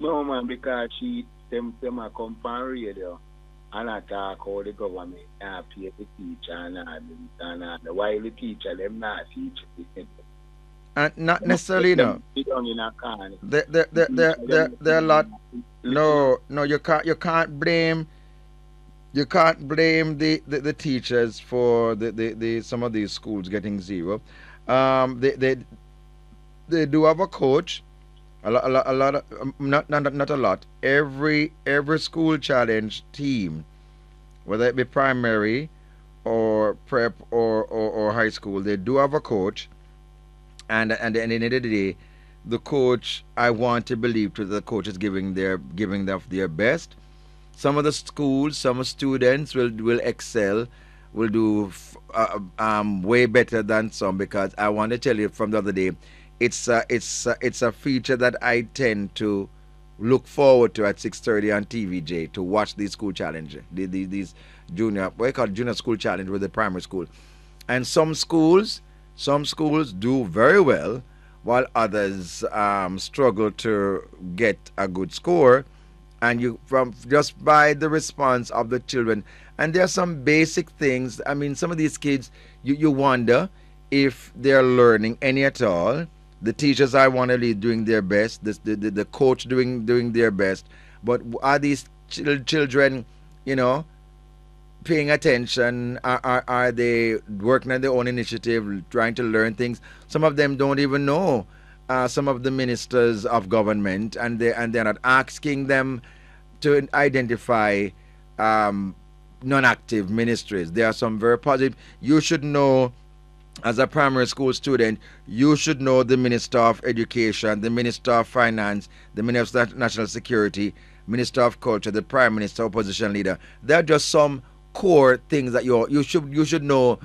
No man, because them a come from radio and I talk how the government pay the teacher and all this and all. While the teacher them not teach it. And not Them necessarily, them sit down in a corner. The there, teacher them there are a lot. listen up. No, you can't blame the teachers for the some of these schools getting zero. They do have a coach. A lot of, not a lot. Every school challenge team, whether it be primary or prep or high school, they do have a coach. And at the end of the day, the coach, I want to believe to the coach is giving their best. Some of the schools, some students will excel, will do way better than some, because I want to tell you from the other day, it's a feature that I tend to look forward to at 6:30 on TVJ to watch these school challenge, these junior, what you call it, junior school challenge with the primary school, and some schools do very well, while others struggle to get a good score, and you from just by the response of the children. And there are some basic things. I mean, some of these kids, you wonder if they're learning any at all. The teachers are want to lead doing their best. The coach doing their best. But are these children, you know, paying attention? Are they working on their own initiative, trying to learn things? Some of them don't even know some of the ministers of government, and they're not asking them to identify non-active ministries. There are some very positive. You should know, as a primary school student, you should know the Minister of Education, the Minister of Finance, the Minister of National Security, Minister of Culture, the Prime Minister, opposition leader. There are just some core things that you should know,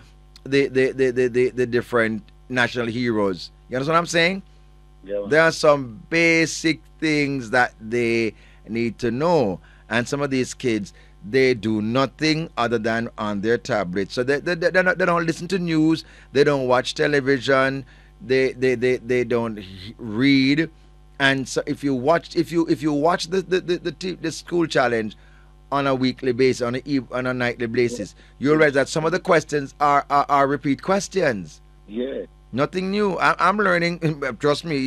the different national heroes. You understand what I'm saying? Yeah. There are some basic things that they need to know, and some of these kids, they do nothing other than on their tablets. So they don't listen to news, they don't watch television, they don't read. And so if you watch the school challenge on a weekly basis, on a nightly basis, you'll realize that some of the questions are repeat questions. Yeah. Nothing new. I'm learning. Trust me.